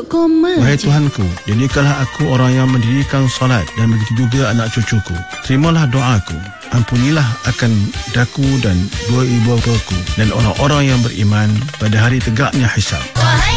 Wahai Tuhanku, jadikanlah aku orang yang mendirikan solat, dan begitu juga anak cucuku. Terimalah doaku. Ampunilah akan daku dan dua ibu bapaku dan orang-orang yang beriman pada hari tegaknya hisab.